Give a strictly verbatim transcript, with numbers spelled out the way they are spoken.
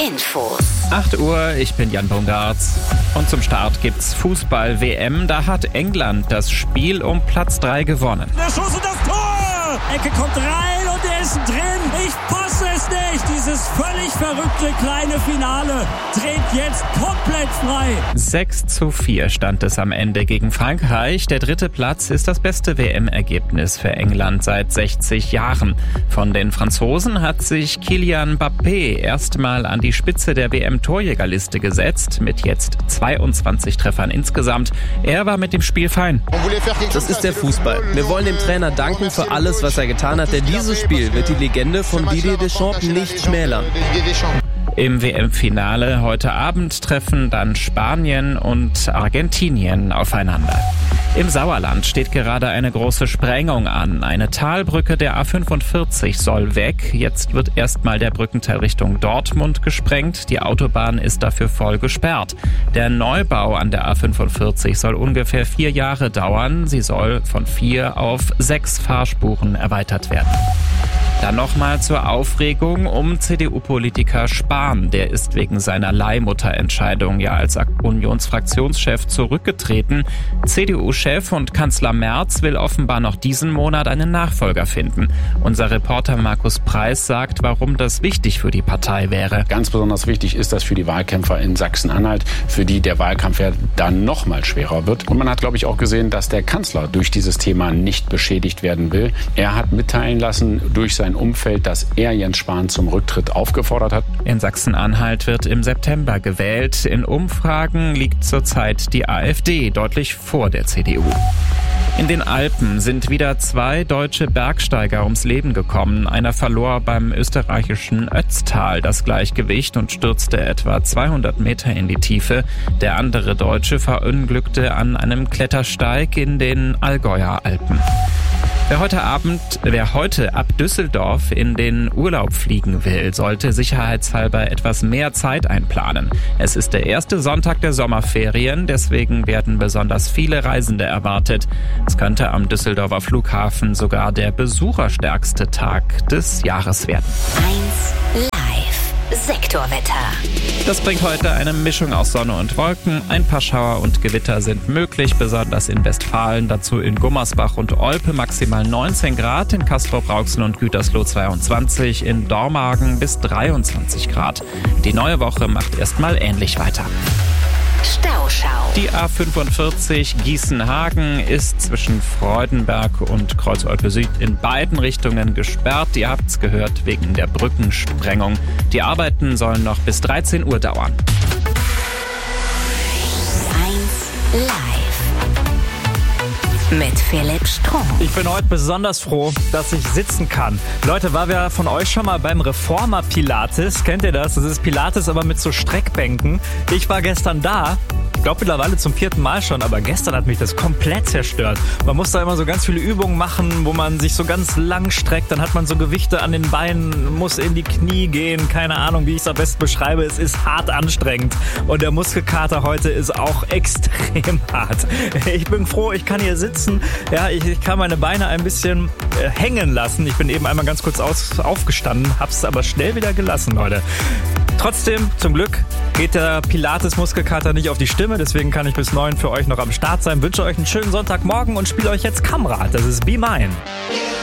Infos. acht Uhr, ich bin Jan Baumgartz. Und zum Start gibt's Fußball-W M. Da hat England das Spiel um Platz drei gewonnen. Der Schuss und das Tor! Ecke kommt rein und er ist drin. Ich fasse es nicht. Dieses völlig verrückte kleine Finale dreht jetzt komplett frei. sechs zu vier stand es am Ende gegen Frankreich. Der dritte Platz ist das beste W M-Ergebnis für England seit sechzig Jahren. Von den Franzosen hat sich Kylian Mbappé erstmal an die Spitze der W M-Torjägerliste gesetzt, mit jetzt zweiundzwanzig Treffern insgesamt. Er war mit dem Spiel fein. Das ist der Fußball. Wir wollen dem Trainer danken für alles, was er getan hat, denn dieses Spiel wird die Legende von Didier Deschamps nicht schmälern. Im W M-Finale heute Abend treffen dann Spanien und Argentinien aufeinander. Im Sauerland steht gerade eine große Sprengung an. Eine Talbrücke der A fünfundvierzig soll weg. Jetzt wird erstmal der Brückenteil Richtung Dortmund gesprengt. Die Autobahn ist dafür voll gesperrt. Der Neubau an der A fünfundvierzig soll ungefähr vier Jahre dauern. Sie soll von vier auf sechs Fahrspuren erweitert werden. Dann nochmal zur Aufregung um C D U-Politiker Spahn. Der ist wegen seiner Leihmutterentscheidung ja als Unionsfraktionschef zurückgetreten. C D U-Chef und Kanzler Merz will offenbar noch diesen Monat einen Nachfolger finden. Unser Reporter Markus Preis sagt, warum das wichtig für die Partei wäre. Ganz besonders wichtig ist das für die Wahlkämpfer in Sachsen-Anhalt, für die der Wahlkampf ja dann noch mal schwerer wird. Und man hat, glaube ich, auch gesehen, dass der Kanzler durch dieses Thema nicht beschädigt werden will. Er hat mitteilen lassen durch sein Umfeld, dass er Jens Spahn zum Rücktritt aufgefordert hat. In Sachsen-Anhalt wird im September gewählt. In Umfragen liegt zurzeit die AfD deutlich vor der C D U. In den Alpen sind wieder zwei deutsche Bergsteiger ums Leben gekommen. Einer verlor beim österreichischen Ötztal das Gleichgewicht und stürzte etwa zweihundert Meter in die Tiefe. Der andere Deutsche verunglückte an einem Klettersteig in den Allgäuer Alpen. Wer heute Abend, wer heute ab Düsseldorf in den Urlaub fliegen will, sollte sicherheitshalber etwas mehr Zeit einplanen. Es ist der erste Sonntag der Sommerferien, deswegen werden besonders viele Reisende erwartet. Es könnte am Düsseldorfer Flughafen sogar der besucherstärkste Tag des Jahres werden. eins live Sektorwetter. Das bringt heute eine Mischung aus Sonne und Wolken. Ein paar Schauer und Gewitter sind möglich, besonders in Westfalen, dazu in Gummersbach und Olpe maximal neunzehn Grad, in Castrop-Rauxel und Gütersloh zweiundzwanzig, in Dormagen bis dreiundzwanzig Grad. Die neue Woche macht erstmal ähnlich weiter. Stauschau. Die A fünfundvierzig Gießen-Hagen ist zwischen Freudenberg und Kreuz-Olpe Süd in beiden Richtungen gesperrt. Ihr habt's gehört, wegen der Brückensprengung. Die Arbeiten sollen noch bis dreizehn Uhr dauern. eins live mit Philipp Strunk. Ich bin heute besonders froh, dass ich sitzen kann. Leute, war wer von euch schon mal beim Reformer Pilates? Kennt ihr das? Das ist Pilates, aber mit so Streckbänken. Ich war gestern da. Ich glaube mittlerweile zum vierten Mal schon, aber gestern hat mich das komplett zerstört. Man muss da immer so ganz viele Übungen machen, wo man sich so ganz lang streckt. Dann hat man so Gewichte an den Beinen, muss in die Knie gehen. Keine Ahnung, wie ich es am besten beschreibe. Es ist hart anstrengend. Und der Muskelkater heute ist auch extrem hart. Ich bin froh, ich kann hier sitzen. Ja, ich, ich kann meine Beine ein bisschen äh, hängen lassen. Ich bin eben einmal ganz kurz aus, aufgestanden, hab's aber schnell wieder gelassen, Leute. Trotzdem, zum Glück, geht der Pilates-Muskelkater nicht auf die Stimme. Deswegen kann ich bis neun für euch noch am Start sein. Wünsche euch einen schönen Sonntagmorgen und spiele euch jetzt Kamrad. Das ist Be Mine.